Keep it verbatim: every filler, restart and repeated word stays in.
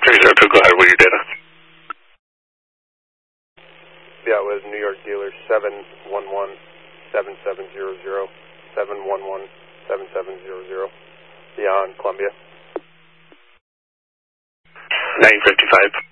three zero two, go ahead with your data. Yeah, it was New York dealer seven one one seven seven zero zero, seven one one seven seven zero zero, beyond Columbia. nine fifty-five.